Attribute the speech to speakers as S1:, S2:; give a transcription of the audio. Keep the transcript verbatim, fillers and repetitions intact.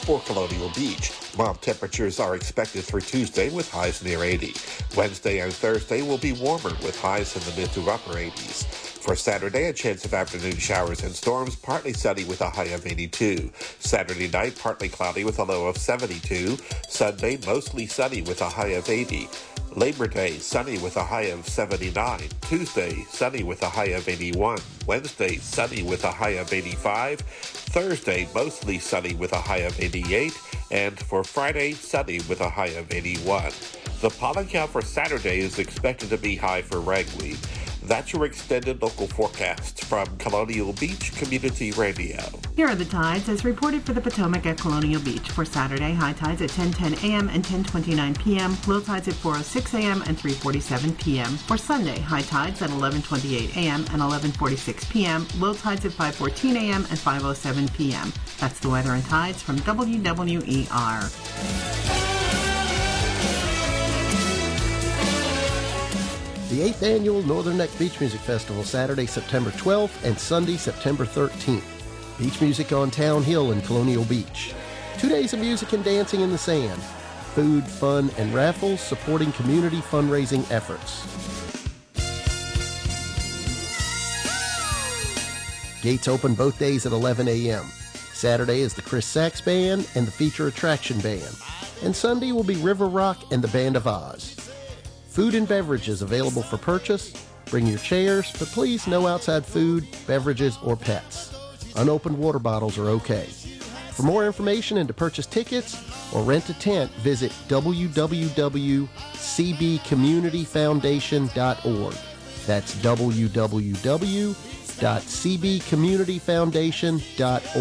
S1: for Colonial Beach. Mild temperatures are expected through Tuesday with highs near eighty. Wednesday and Thursday will be warmer with highs in the mid to upper eighties. For Saturday, a chance of afternoon showers and storms, partly sunny with a high of eighty-two. Saturday night, partly cloudy with a low of seventy-two. Sunday, mostly sunny with a high of eighty. Labor Day, sunny with a high of seventy-nine. Tuesday, sunny with a high of eighty-one. Wednesday, sunny with a high of eighty-five. Thursday, mostly sunny with a high of eighty-eight. And for Friday, sunny with a high of eighty-one. The pollen count for Saturday is expected to be high for ragweed. That's your extended local forecast from Colonial Beach Community Radio.
S2: Here are the tides as reported for the Potomac at Colonial Beach. For Saturday, high tides at ten ten a.m. and ten twenty-nine p.m., low tides at four oh six a.m. and three forty-seven p.m. For Sunday, high tides at eleven twenty-eight a.m. and eleven forty-six p.m., low tides at five fourteen a.m. and five oh seven p.m. That's the weather and tides from W W E R.
S3: The eighth Annual Northern Neck Beach Music Festival, Saturday, September twelfth and Sunday, September thirteenth. Beach music on Town Hill in Colonial Beach. Two days of music and dancing in the sand. Food, fun, and raffles supporting community fundraising efforts. Gates open both days at eleven a.m. Saturday is the Chris Sachs Band and the Feature Attraction Band. And Sunday will be River Rock and the Band of Oz. Food and beverages available for purchase. Bring your chairs, but please no outside food, beverages, or pets. Unopened water bottles are okay. For more information and to purchase tickets or rent a tent, visit w w w dot c b community foundation dot org. That's w w w dot c b community foundation dot org.